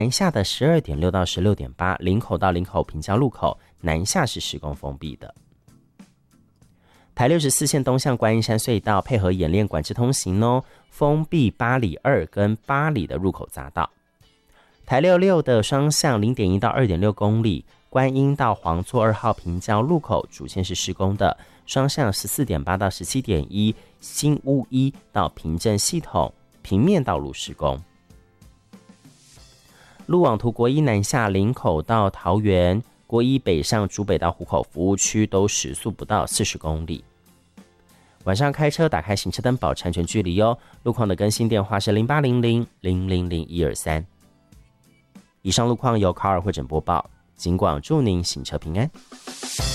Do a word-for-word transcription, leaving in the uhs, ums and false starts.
南下的十二点六到十六点八，林口到林口平交路口南下是施工封闭的。台六十四线东向观音山隧道配合演练管制通行哦，封闭八里二跟八里的入口匝道。台六六的双向 零点一到二点六公里，观音到黄厝二号平交路口主线是施工的，双向 十四点八到十七点一，新屋一到平镇系统平面道路施工。路网图国一南下林口到桃园，国一北上竹北到湖口服务区都时速不到四十公里。晚上开车打开行车灯保持安全距离哦。路况的更新电话是零八零零零零零一二三。以上路况由卡尔会诊播报，警广祝您行车平安。